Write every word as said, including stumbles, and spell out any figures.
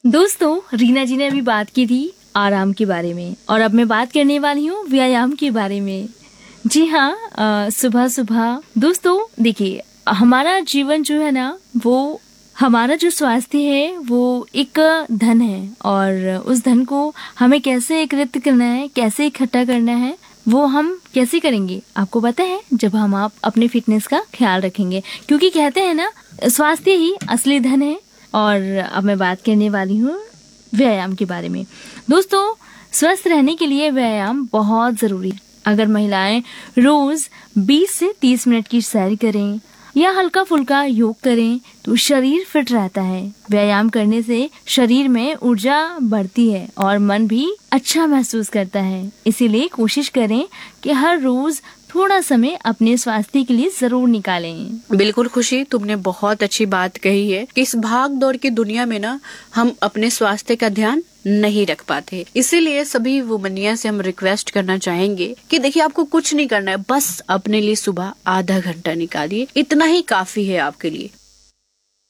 दोस्तों, रीना जी ने अभी बात की थी आराम के बारे में और अब मैं बात करने वाली हूँ व्यायाम के बारे में। जी हाँ, अ, सुबह सुबह दोस्तों देखिए, हमारा जीवन जो है ना, वो हमारा जो स्वास्थ्य है वो एक धन है और उस धन को हमें कैसे एकत्रित करना है, कैसे इकट्ठा करना है, वो हम कैसे करेंगे आपको पता है, जब हम आप अपने फिटनेस का ख्याल रखेंगे। क्योंकि कहते हैं ना, स्वास्थ्य ही असली धन है। और अब मैं बात करने वाली हूँ व्यायाम के बारे में। दोस्तों, स्वस्थ रहने के लिए व्यायाम बहुत जरूरी है। अगर महिलाएं रोज बीस से तीस मिनट की सैर करें या हल्का फुल्का योग करें तो शरीर फिट रहता है। व्यायाम करने से शरीर में ऊर्जा बढ़ती है और मन भी अच्छा महसूस करता है। इसीलिए कोशिश करें कि हर रोज थोड़ा समय अपने स्वास्थ्य के लिए जरूर निकालें। बिल्कुल खुशी, तुमने बहुत अच्छी बात कही है कि इस भाग दौड़ की दुनिया में ना हम अपने स्वास्थ्य का ध्यान नहीं रख पाते। इसीलिए सभी वुमनिया से हम रिक्वेस्ट करना चाहेंगे कि देखिए, आपको कुछ नहीं करना है, बस अपने लिए सुबह आधा घंटा निकालिए, इतना ही काफी है आपके लिए।